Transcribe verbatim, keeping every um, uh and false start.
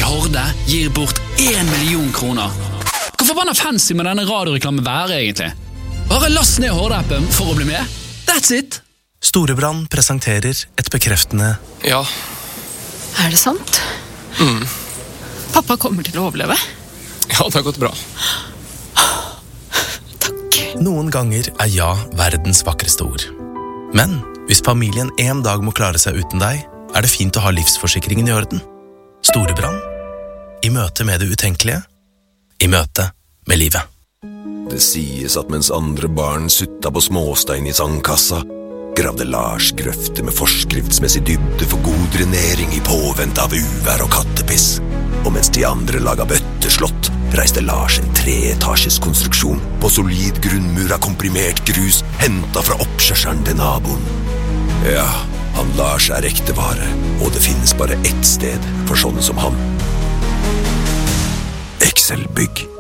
Horde gir bort en million kroner. Hvor forbannet fancy med denne radioreklamen være egentlig? Bare last ned Horde-appen for å bli med. That's it! Storebrand presenterer et bekreftende Ja. Er det sant? Mm. Pappa kommer til å overleve? Ja, det har gått bra. Takk. Noen ganger er ja verdens vakreste ord. Men hvis familien en dag må klare seg uten deg, er det fint å ha livsforsikringen i orden. Storebrand. I møte med det utenkelige. I møte med livet. Det sies at mens andre barn sutta på småstein i sandkassa, gravde Lars grøfter med forskriftsmessig dybde for god drenering i påvent av uvær og kattepiss. Og mens de andre laga bøtteslott, reiste Lars en treetasjes konstruksjon på solid grunnmur av komprimert grus, hentet fra oppkjørselen til naboen. Ja, han Lars er ekte vare, og det finnes bare ett sted for sånne som han. Excel Bygg.